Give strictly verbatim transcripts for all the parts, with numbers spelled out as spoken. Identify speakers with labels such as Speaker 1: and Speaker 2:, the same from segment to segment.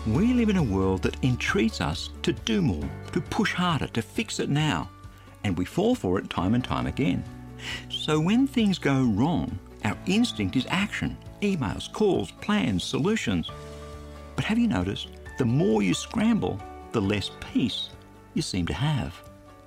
Speaker 1: We live in a world that entreats us to do more, to push harder, to fix it now, and we fall for it time and time again. So when things go wrong, our instinct is action, emails, calls, plans, solutions. But have you noticed, the more you scramble, the less peace you seem to have?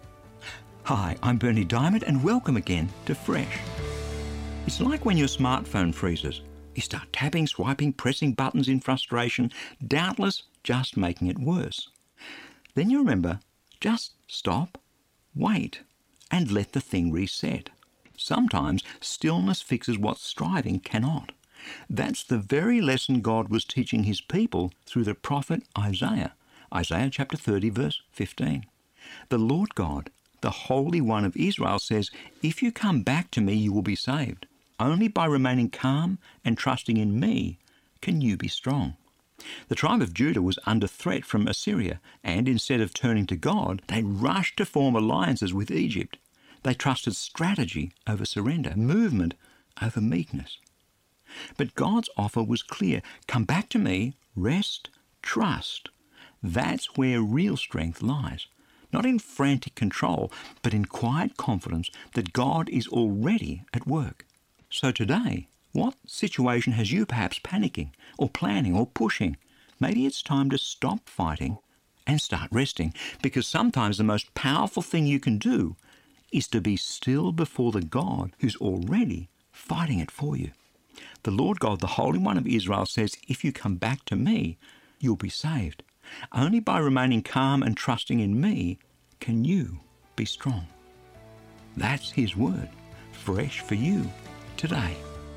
Speaker 1: Hi, I'm Berni Dymet and welcome again to Fresh. It's like when your smartphone freezes. You start tapping, swiping, pressing buttons in frustration, doubtless just making it worse. Then you remember, just stop, wait, and let the thing reset. Sometimes stillness fixes what striving cannot. That's the very lesson God was teaching his people through the prophet Isaiah. Isaiah chapter thirty, verse fifteen. The Lord God, the Holy One of Israel, says, "If you come back to me, you will be saved. Only by remaining calm and trusting in me can you be strong." The tribe of Judah was under threat from Assyria, and instead of turning to God, they rushed to form alliances with Egypt. They trusted strategy over surrender, movement over meekness. But God's offer was clear. Come back to me, rest, trust. That's where real strength lies. Not in frantic control, but in quiet confidence that God is already at work. So today, what situation has you perhaps panicking or planning or pushing? Maybe it's time to stop fighting and start resting, because sometimes the most powerful thing you can do is to be still before the God who's already fighting it for you. The Lord God, the Holy One of Israel, says, "If you come back to me, you'll be saved. Only by remaining calm and trusting in me can you be strong." That's his word, fresh for you today.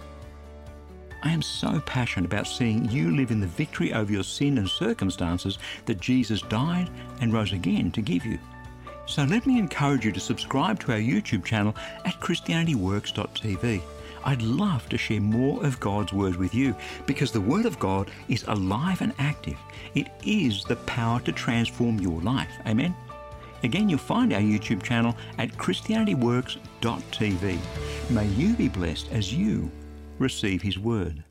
Speaker 1: I am so passionate about seeing you live in the victory over your sin and circumstances that Jesus died and rose again to give you. So let me encourage you to subscribe to our YouTube channel at christianity works dot t v. I'd love to share more of God's Word with you, because the Word of God is alive and active. It is the power to transform your life. Amen? Again, you'll find our YouTube channel at christianity works dot t v. May you be blessed as you receive his Word.